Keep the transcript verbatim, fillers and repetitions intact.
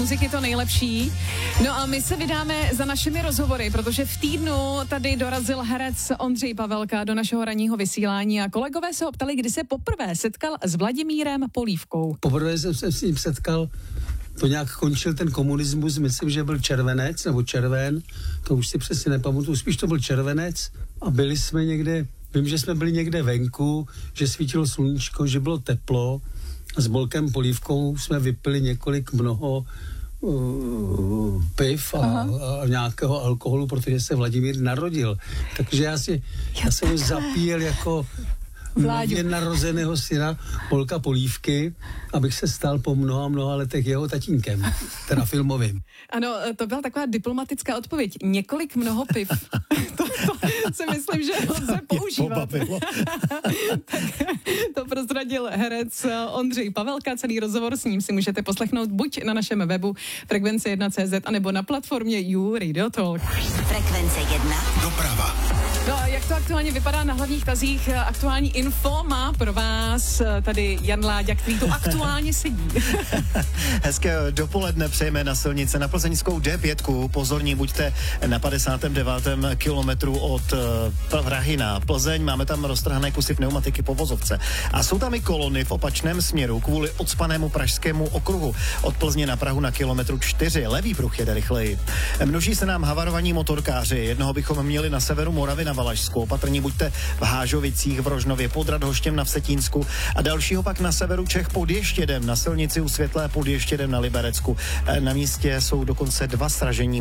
Muziky to nejlepší. No a my se vydáme za našimi rozhovory, protože v týdnu tady dorazil herec Ondřej Pavelka do našeho ranního vysílání a kolegové se ho ptali, kdy se poprvé setkal s Vladimírem Polívkou. Poprvé jsem se s ním setkal, to nějak končil ten komunismus, myslím, že byl červenec nebo červen, to už si přesně nepamatuju, spíš to byl červenec a byli jsme někde, vím, že jsme byli někde venku, že svítilo sluníčko, že bylo teplo a s Bolkem Polívkou jsme vypili několik mnoho uh, piv a, a nějakého alkoholu, protože se Vladimír narodil. Takže já, si, já jsem ho zapíjel jako nově narozeného syna Bolka Polívky, abych se stal po mnoha, mnoha letech jeho tatínkem, teda filmovým. Ano, to byla taková diplomatická odpověď. Několik mnoho piv. to, to si myslím, že lze používat. Tak to prozradil herec Ondřej Pavelka. Celý rozhovor s ním si můžete poslechnout buď na našem webu frekvence jedna tečka cé zet, anebo na platformě You Radio Talk. Frekvence jedna. Doprava. No, jak to aktuálně vypadá na hlavních tazích? Aktuální info má pro vás tady Jan Láďa, který tu aktuálně sedí. Hezké dopoledne přejeme na silnice na plzeňskou dé pět. Pozorní buďte na padesátém devátém kilometru od Prahy na Plzeň. Máme tam roztrhané kusy pneumatiky po vozovce. A jsou tam i kolony v opačném směru kvůli odspanému pražskému okruhu. Od Plzně na Prahu na kilometru čtyři. Levý pruh jede rychleji. Množí se nám havarovaní motorkáři. Jednoho bychom měli na severu Moravy na Valašsku. Opatrní buďte v Hážovicích, v Rožnově, pod Radhoštěm na Vsetínsku a dalšího pak na severu Čech pod Ještědem, na silnici u Světlé pod Ještědem na Liberecku. Na místě jsou dokonce dva sražení